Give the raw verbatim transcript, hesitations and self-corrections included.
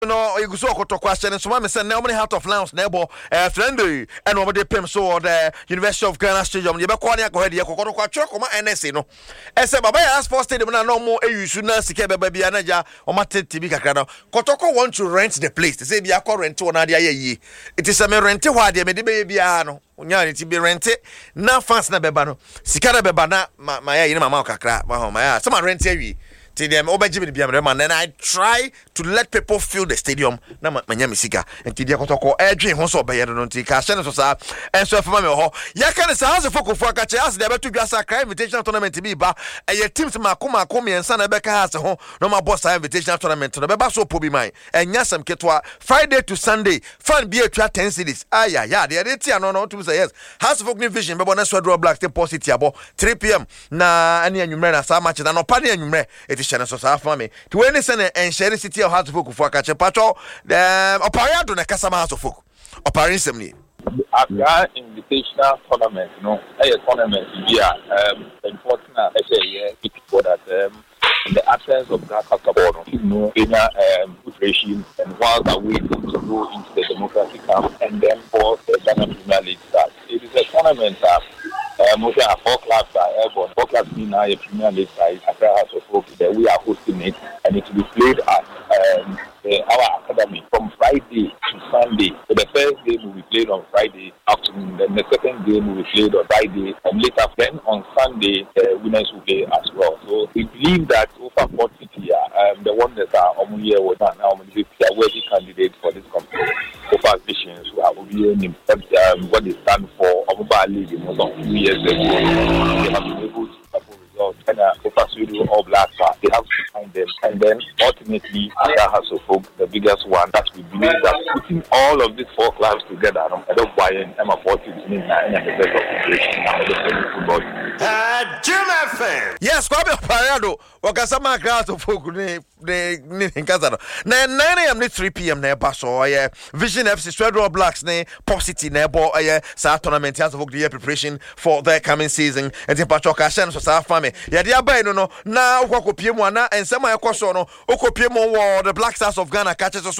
no you so ko to question so me say na mo Heart of Lions na ebo eh friendly and we dey pem so the University of Ghana Stadium ye be ko ne akọ de kokoro kwa twa koma N S A no e say baba ya Sports Stadium na no mo eyusu na sika baba bia na ja o mate T V kakra no Kotoko want to rent the place they say bia ko rent wo na de ayi it is a me rent ho ade me de be bia no onya ni ti be rent na fans na beba no sika na beba na ma ya yi na mama kakra ma ho ma ya some rent awi till them obejimi bi am man then I try to let people feel the stadium na manya misika enti dia Kotoko edwen ho so obeye no nti ka hye no so sa enso afama me ho ya ka ne sa has fokofo aka che as de beto dwasa cry invitation tournament bi ba eye teams makoma akoma ensa na beka has ho no ma boss invitation tournament no beba so pobi man enya sam ketwa Friday to Sunday fan bi atwa ten cities aya ya de de tia no no to say yes has fok vision bebo na so draw black stay positive abo three p m na ani anwumre na sa match na no pa de anwumre share so sa for me to when is an share city of Heart of Folk for catch patro um opariado na kasama Heart of Folk oparisem ni After invitational tournament no a tournament via um important uh people that um in the absence of that basketball you know in a um regime and while that waiting to go into the democratic camp and then for the Ghana Premier League start. It is a tournament that Um, we have four clubs are airborne. Four clubs in our Premier League side. After Heart of Folk, we are hosting it, and it will be played at um, the, our academy from Friday to Sunday. So the first game will be played on Friday afternoon. Then the second game will be played on Friday, and later then on Sunday the winners will play as well. So we believe that over forty here, um, the ones that are on here with now are worthy candidates for this competition. Over visions who are obeying um, what they stand for. Over league in most years ago, they have been able to have results and uh, over all black, they have to find them. And then ultimately, after Heart of Folk, the biggest one, that we believe that putting all of these four clubs together, I don't buy in M forty to me and the best of the football. Jim F M. Yes, Kwame Parado. Wakasama Heart of Folk ne ne nkazano. Na nine a m ne three p m na eba so yeah. Vision F C Swedro Blacks ne Pop City na ebo yeah. Sa tournament Heart of Folk the preparation for the coming season. And in Pachoka Shan so sa family. Ya dia bai no no na ukwa kopie mu ana ensema ekoso no okopie mu wo the Black Stars of Ghana catches us